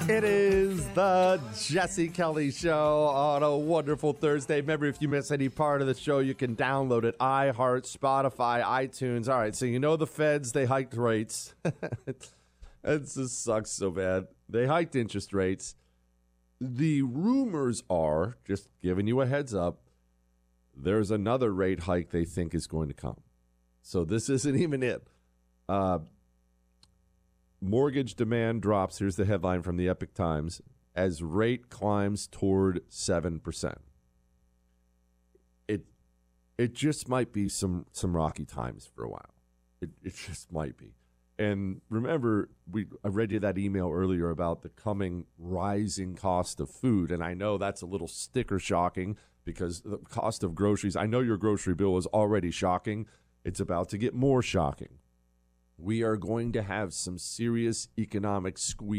It is the Jesse Kelly Show on a wonderful Thursday. Remember, if you miss any part of the show, you can download it. iHeart, Spotify, iTunes. All right, so you know the feds, they hiked rates. It just sucks so bad. They hiked interest rates. The rumors are, just giving you a heads up, there's another rate hike they think is going to come. So this isn't even it. Mortgage demand drops. Here's the headline from the Epic Times. As rate climbs toward 7%. It just might be some rocky times for a while. It just might be. And remember, I read you that email earlier about the coming rising cost of food. And I know that's a little sticker shocking because the cost of groceries, I know your grocery bill is already shocking. It's about to get more shocking. We are going to have some serious economic squeeze